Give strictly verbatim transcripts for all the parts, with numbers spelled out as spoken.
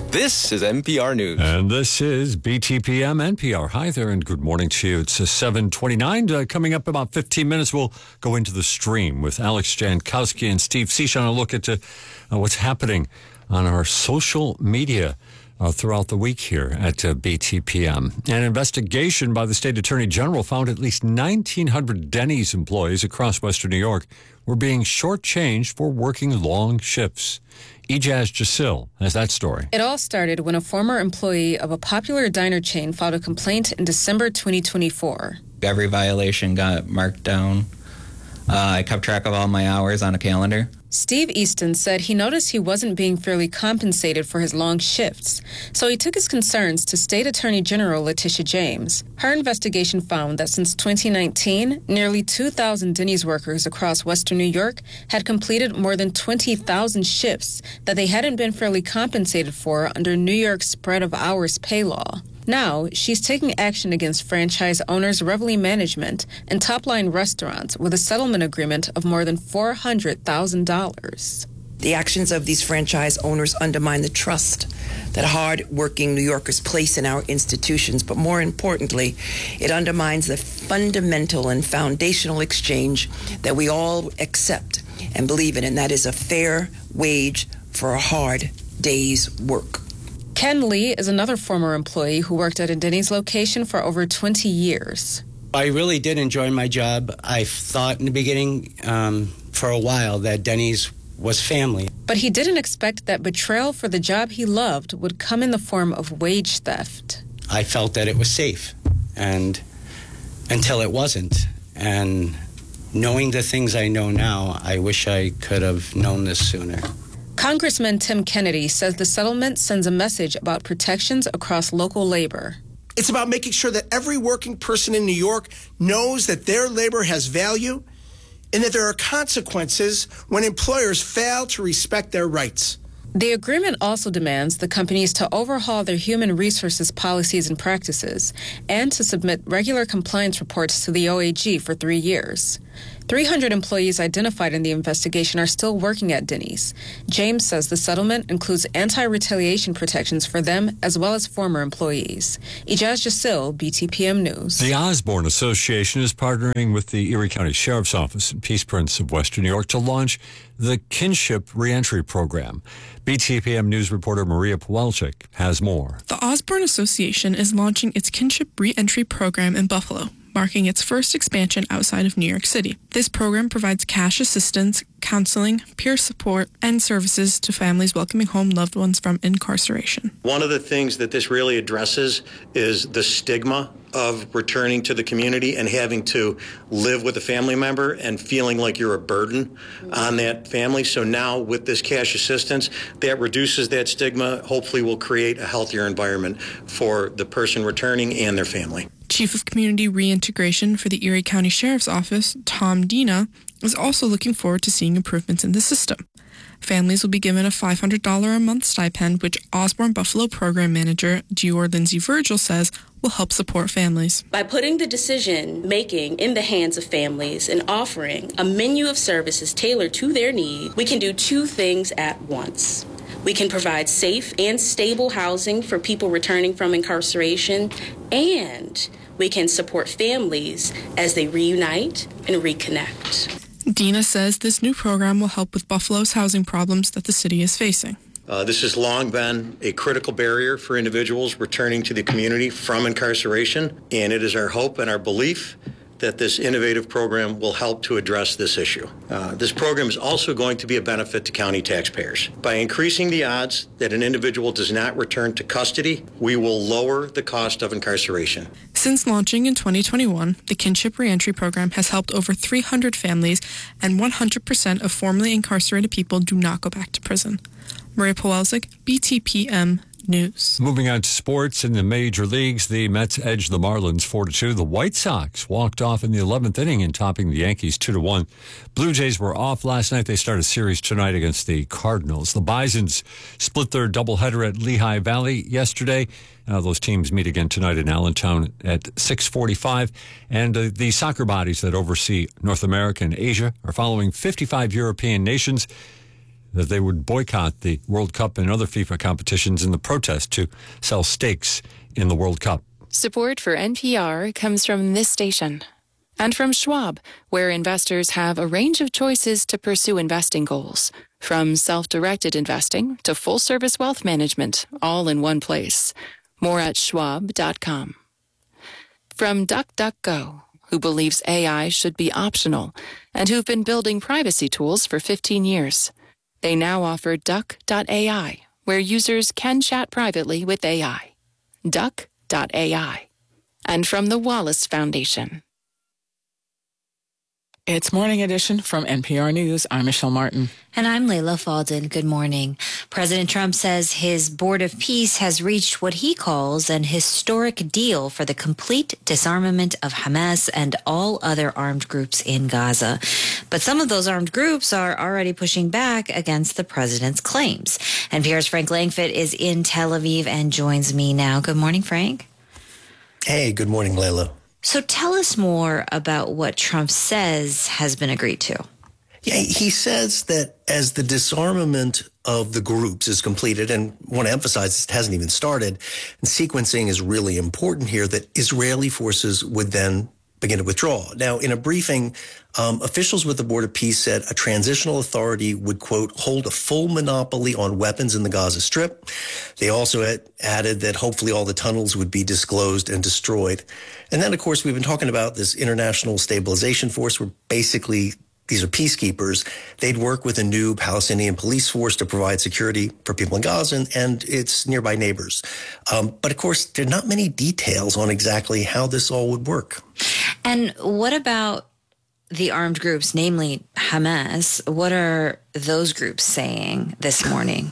This is N P R News. And this is B T P M N P R. Hi there and good morning to you. It's seven twenty-nine. Uh, coming up about fifteen minutes, we'll go into the stream with Alex Jankowski and Steve Seach on a look at uh, what's happening on our social media uh, throughout the week here at uh, B T P M. An investigation by the state attorney general found at least nineteen hundred Denny's employees across Western New York were being shortchanged for working long shifts. Ijaz Jasil has that story. It all started when a former employee of a popular diner chain filed a complaint in December twenty twenty-four. Every violation got marked down. Uh, I kept track of all my hours on a calendar. Steve Easton said he noticed he wasn't being fairly compensated for his long shifts, so he took his concerns to State Attorney General Letitia James. Her investigation found that since twenty nineteen, nearly two thousand Denny's workers across Western New York had completed more than twenty thousand shifts that they hadn't been fairly compensated for under New York's spread of hours pay law. Now, she's taking action against franchise owners Reveille Management and Topline Restaurants with a settlement agreement of more than four hundred thousand dollars. The actions of these franchise owners undermine the trust that hard-working New Yorkers place in our institutions, but more importantly, it undermines the fundamental and foundational exchange that we all accept and believe in, and that is a fair wage for a hard day's work. Ken Lee is another former employee who worked at a Denny's location for over twenty years. I really did enjoy my job. I thought in the beginning, um, for a while, that Denny's was family. But he didn't expect that betrayal for the job he loved would come in the form of wage theft. I felt that it was safe, and until it wasn't. And knowing the things I know now, I wish I could have known this sooner. Congressman Tim Kennedy says the settlement sends a message about protections across local labor. It's about making sure that every working person in New York knows that their labor has value and that there are consequences when employers fail to respect their rights. The agreement also demands the companies to overhaul their human resources policies and practices and to submit regular compliance reports to the O A G for three years. three hundred employees identified in the investigation are still working at Denny's. James says the settlement includes anti-retaliation protections for them as well as former employees. Ijaz Jasil, B T P M News. The Osborne Association is partnering with the Erie County Sheriff's Office and Peace Prince of Western New York to launch the Kinship Reentry Program. B T P M News reporter Maria Pawelczyk has more. The Osborne Association is launching its Kinship Reentry Program in Buffalo, marking its first expansion outside of New York City. This program provides cash assistance, counseling, peer support, and services to families welcoming home loved ones from incarceration. One of the things that this really addresses is the stigma of returning to the community and having to live with a family member and feeling like you're a burden on that family. So now with this cash assistance, that reduces that stigma, hopefully will create a healthier environment for the person returning and their family. Chief of Community Reintegration for the Erie County Sheriff's Office, Tom Dina, is also looking forward to seeing improvements in the system. Families will be given a five hundred dollars a month stipend, which Osborne Buffalo Program Manager Dior Lindsay Virgil says will help support families. By putting the decision-making in the hands of families and offering a menu of services tailored to their need, we can do two things at once. We can provide safe and stable housing for people returning from incarceration, and we can support families as they reunite and reconnect. Dina says this new program will help with Buffalo's housing problems that the city is facing. Uh, this has long been a critical barrier for individuals returning to the community from incarceration, and it is our hope and our belief that this innovative program will help to address this issue. Uh, this program is also going to be a benefit to county taxpayers. By increasing the odds that an individual does not return to custody, we will lower the cost of incarceration. Since launching in twenty twenty-one, the Kinship Reentry Program has helped over three hundred families, and one hundred percent of formerly incarcerated people do not go back to prison. Maria Pawelczyk, B T P M News. Moving on to sports in the major leagues, the Mets edged the Marlins four to two. The White Sox walked off in the eleventh inning in topping the Yankees two to one. Blue Jays were off last night. They start a series tonight against the Cardinals. The Bisons split their doubleheader at Lehigh Valley yesterday. Uh, those teams meet again tonight in Allentown at six forty-five. And uh, the soccer bodies that oversee North America and Asia are following fifty-five European nations that they would boycott the World Cup and other FIFA competitions in the protest to sell stakes in the World Cup. Support for N P R comes from this station and from Schwab, where investors have a range of choices to pursue investing goals, from self-directed investing to full-service wealth management, all in one place. More at schwab dot com. From DuckDuckGo, who believes A I should be optional and who've been building privacy tools for fifteen years. They now offer duck dot A I, where users can chat privately with A I. duck dot A I. And from the Wallace Foundation. It's Morning Edition from N P R News. I'm Michelle Martin. And I'm Layla Falden. Good morning. President Trump says his Board of Peace has reached what he calls an historic deal for the complete disarmament of Hamas and all other armed groups in Gaza. But some of those armed groups are already pushing back against the president's claims. N P R's Frank Langfitt is in Tel Aviv and joins me now. Good morning, Frank. Hey, good morning, Layla. So tell us more about what Trump says has been agreed to. Yeah, he says that as the disarmament of the groups is completed, and I want to emphasize it hasn't even started, and sequencing is really important here, that Israeli forces would then begin to withdraw. Now, in a briefing, um, officials with the Board of Peace said a transitional authority would, quote, hold a full monopoly on weapons in the Gaza Strip. They also had added that hopefully all the tunnels would be disclosed and destroyed. And then, of course, we've been talking about this international stabilization force where basically these are peacekeepers. They'd work with a new Palestinian police force to provide security for people in Gaza and, and its nearby neighbors. Um, but, of course, there are not many details on exactly how this all would work. And what about the armed groups, namely Hamas? What are those groups saying this morning?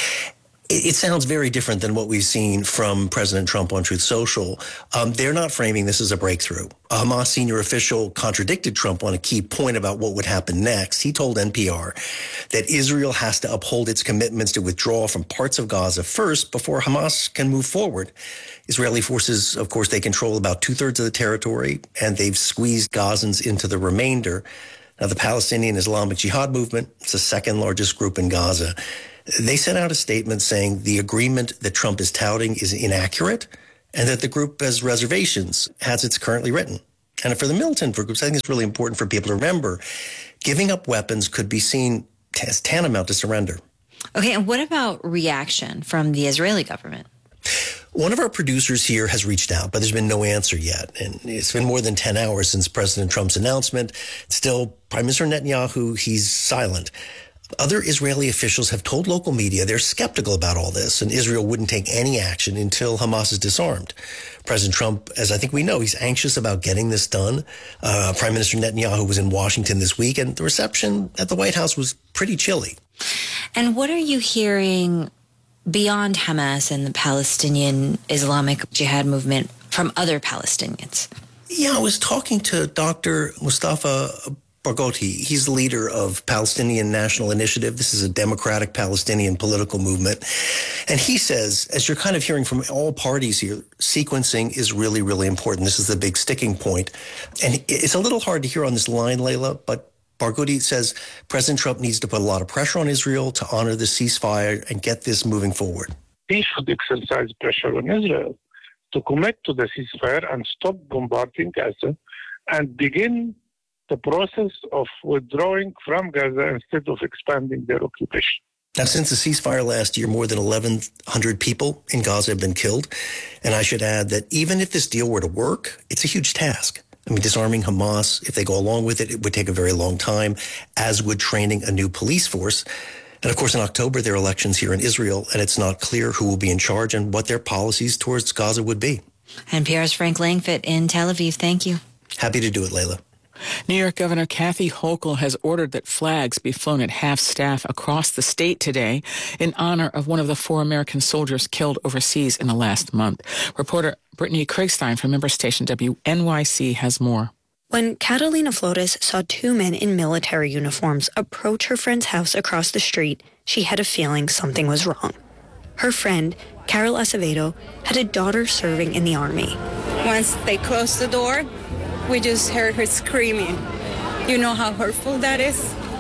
It sounds very different than what we've seen from President Trump on Truth Social. Um, they're not framing this as a breakthrough. A Hamas senior official contradicted Trump on a key point about what would happen next. He told N P R that Israel has to uphold its commitments to withdraw from parts of Gaza first before Hamas can move forward. Israeli forces, of course, they control about two-thirds of the territory, and they've squeezed Gazans into the remainder. Now, the Palestinian Islamic Jihad movement, it's the second largest group in Gaza. They sent out a statement saying the agreement that Trump is touting is inaccurate and that the group has reservations as it's currently written. And for the militant groups, I think it's really important for people to remember, giving up weapons could be seen as tantamount to surrender. Okay, and what about reaction from the Israeli government? One of our producers here has reached out, but there's been no answer yet. And it's been more than ten hours since President Trump's announcement. Still, Prime Minister Netanyahu, he's silent. Other Israeli officials have told local media they're skeptical about all this, and Israel wouldn't take any action until Hamas is disarmed. President Trump, as I think we know, he's anxious about getting this done. Uh, Prime Minister Netanyahu was in Washington this week, and the reception at the White House was pretty chilly. And what are you hearing beyond Hamas and the Palestinian Islamic Jihad movement from other Palestinians? Yeah, I was talking to Doctor Mustafa Barghouti. He's the leader of Palestinian National Initiative. This is a democratic Palestinian political movement. And he says, as you're kind of hearing from all parties here, sequencing is really, really important. This is the big sticking point. And it's a little hard to hear on this line, Layla, but Barghouti says President Trump needs to put a lot of pressure on Israel to honor the ceasefire and get this moving forward. He should exercise pressure on Israel to commit to the ceasefire and stop bombarding Gaza and begin the process of withdrawing from Gaza instead of expanding their occupation. Now, since the ceasefire last year, more than eleven hundred people in Gaza have been killed. And I should add that even if this deal were to work, it's a huge task. I mean, disarming Hamas, if they go along with it, it would take a very long time, as would training a new police force. And of course, in October, there are elections here in Israel, and it's not clear who will be in charge and what their policies towards Gaza would be. N P R's Frank Langfitt in Tel Aviv. Thank you. Happy to do it, Layla. New York Governor Kathy Hochul has ordered that flags be flown at half-staff across the state today in honor of one of the four American soldiers killed overseas in the last month. Reporter Brittany Kriegstein from member station W N Y C has more. When Catalina Flores saw two men in military uniforms approach her friend's house across the street, she had a feeling something was wrong. Her friend, Carol Acevedo, had a daughter serving in the Army. Once they closed the door, we just heard her screaming. You know how hurtful that is?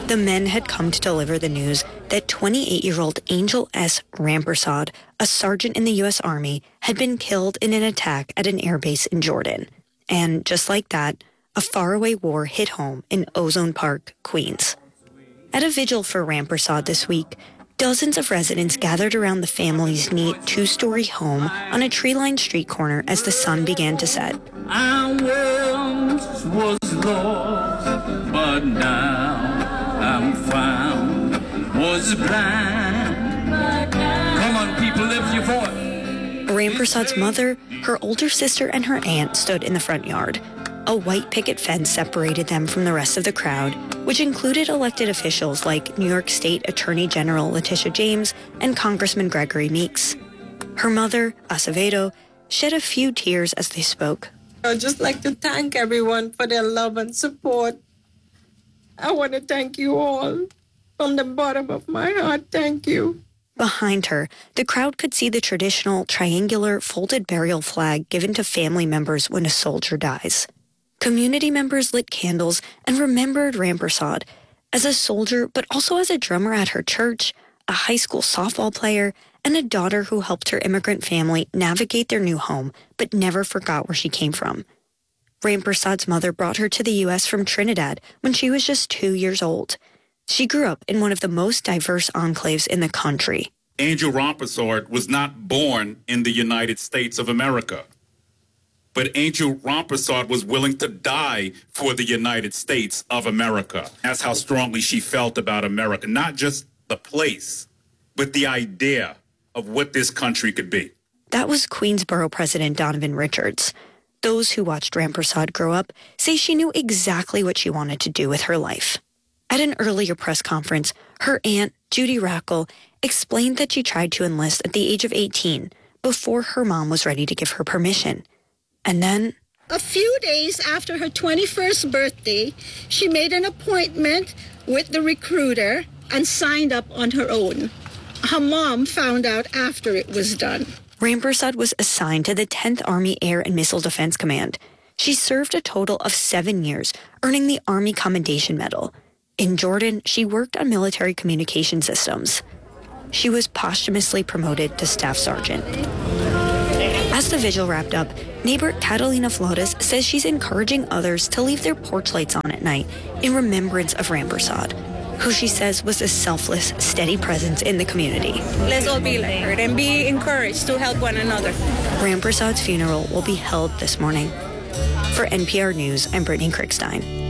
The men had come to deliver the news that twenty-eight-year-old Angel S. Rampersad, a sergeant in the U S Army, had been killed in an attack at an airbase in Jordan. And just like that, a faraway war hit home in Ozone Park, Queens. At a vigil for Rampersad this week, dozens of residents gathered around the family's neat two-story home on a tree-lined street corner as the sun began to set. I once was lost, but now I'm found. Was blind. Come on, people, lift your voice. Rampersad's mother, her older sister, and her aunt stood in the front yard. A white picket fence separated them from the rest of the crowd, which included elected officials like New York State Attorney General Letitia James and Congressman Gregory Meeks. Her mother, Acevedo, shed a few tears as they spoke. I'd just like to thank everyone for their love and support. I want to thank you all. From the bottom of my heart, thank you. Behind her, the crowd could see the traditional triangular folded burial flag given to family members when a soldier dies. Community members lit candles and remembered Rampersad as a soldier, but also as a drummer at her church, a high school softball player, and a daughter who helped her immigrant family navigate their new home, but never forgot where she came from. Rampersad's mother brought her to the U S from Trinidad when she was just two years old. She grew up in one of the most diverse enclaves in the country. Angel Rampersad was not born in the United States of America, but Angel Rampersad was willing to die for the United States of America. That's how strongly she felt about America, not just the place, but the idea of what this country could be. That was Queensborough President Donovan Richards. Those who watched Rampersad grow up say she knew exactly what she wanted to do with her life. At an earlier press conference, her aunt, Judy Rackle, explained that she tried to enlist at the age of eighteen, before her mom was ready to give her permission. And then, a few days after her twenty-first birthday, she made an appointment with the recruiter and signed up on her own. Her mom found out after it was done. Rampersad was assigned to the tenth Army Air and Missile Defense Command. She served a total of seven years, earning the Army Commendation Medal. In Jordan, she worked on military communication systems. She was posthumously promoted to Staff Sergeant. As the vigil wrapped up, neighbor Catalina Flores says she's encouraging others to leave their porch lights on at night in remembrance of Rampersad, who she says was a selfless, steady presence in the community. Let's all be like her and be encouraged to help one another. Rampersad's funeral will be held this morning. For N P R News, I'm Brittany Krickstein.